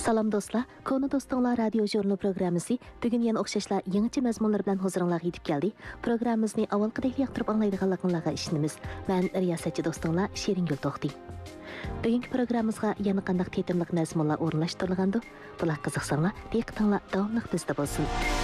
Salam dostlar, Konu Dostlar radio jurnalı programmasi bugun yana o'xshashlar yangicha mazmunlar bilan huzuringizga yetib keldi. Programmamizni avvalgidek yoqtirib anglaydiganlarga ishonamiz. Men riyosatchi do'stinglar Shiringul To'xti. Bugungi programmamizga yana qanday tetimliq mazmunlar o'rinlashtirilgandi? Bular qiziqsanglar, diqqatinglar davomli bizda bo'lsin.